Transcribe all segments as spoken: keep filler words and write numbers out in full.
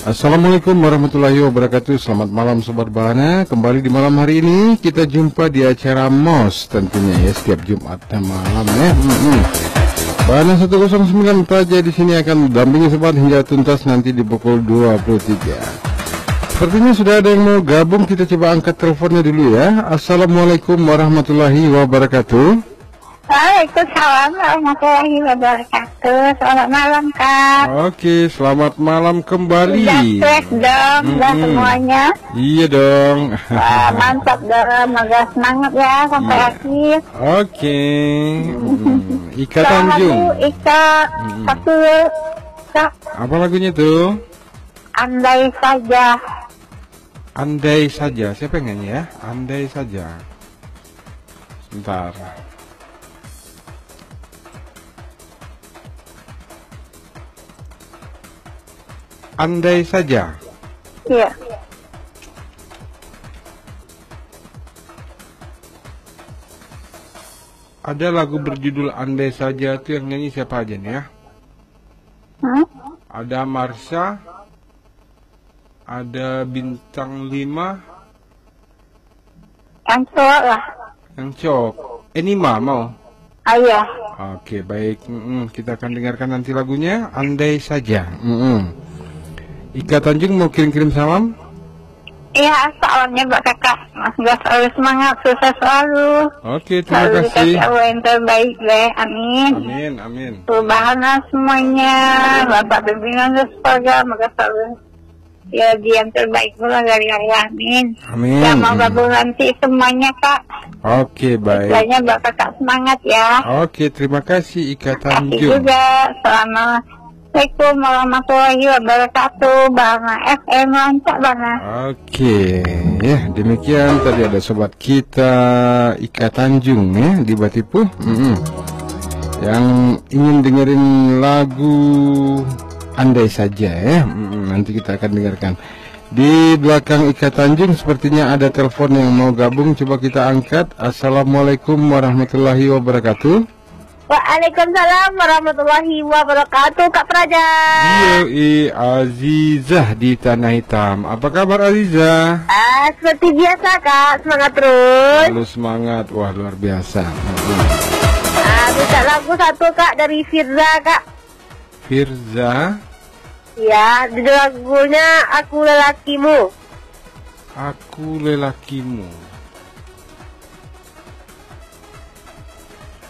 Assalamualaikum warahmatullahi wabarakatuh. Selamat malam Sobat Bahana. Kembali di malam hari ini kita jumpa di acara M O S tentunya ya, setiap Jumat malam ya. Hmm-hmm. Bahana seratus sembilan Praja di sini akan mendampingi sobat hingga tuntas nanti di pukul dua puluh tiga. Sepertinya sudah ada yang mau gabung, kita coba angkat teleponnya dulu ya. Assalamualaikum warahmatullahi wabarakatuh. Waalaikumsalam warahmatullahi wabarakatuh. Selamat malam Kak. Oke, selamat malam kembali. Udah stres dong, mm-hmm. udah semuanya. Iya dong. Wah, mantap dong, semoga semangat ya sampai iya. akhir. Oke. hmm. Ika Tanjung. Ika, hmm. satu Kak. Apa lagunya tuh? Andai saja. Andai saja. Siapa yang nyanyi ya? Andai saja. Sebentar. Andai saja. Iya. Ada lagu berjudul Andai Saja itu yang nyanyi siapa aja nih ya? Hmm? Ada Marsha, ada Bintang lima, Yang cowok lah. yang cok. Enima mau? Ah, iya. Oke baik, mm-mm. Kita akan dengarkan nanti lagunya Andai Saja. Mm-mm. Ika Tanjung mau kirim-kirim salam? Iya, salamnya buat kakak. Mas gak selalu semangat, sukses selalu. Oke, terima selalu kasih. Dikasih Allah yang terbaik deh, amin. Amin, amin. Bahana semuanya, Bapak pimpinan keluarga, maka selalu ya yang terbaik pula dari ayah, amin. Amin. Ya mau gabung nanti semuanya Kak. Oke, baik. Istilahnya buat kakak semangat ya. Oke, terima kasih Ika Terima kasih Tanjung. juga. Assalamualaikum warahmatullahi wabarakatuh. Bahana F M lancar Bahana. Oke, ya demikian tadi ada sobat kita Ika Tanjung ya di Batipu, mm-hmm. yang ingin dengerin lagu Andai Saja ya, mm-hmm. nanti kita akan dengarkan. Di belakang Ika Tanjung sepertinya ada telepon yang mau gabung, coba kita angkat. Assalamualaikum warahmatullahi wabarakatuh. Waalaikumsalam warahmatullahi wabarakatuh Kak Praja. Yoi, Azizah di Tanah Hitam. Apa kabar Azizah? Ah, seperti biasa Kak, semangat terus. Lalu semangat, wah luar biasa. Ah, bisa lagu satu Kak dari Firza Kak. Firza. Ya, judul lagunya Aku Lelakimu. Aku Lelakimu.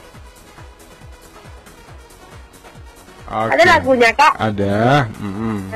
Okay. Ada lagunya Kak? Ada. Mm-hmm.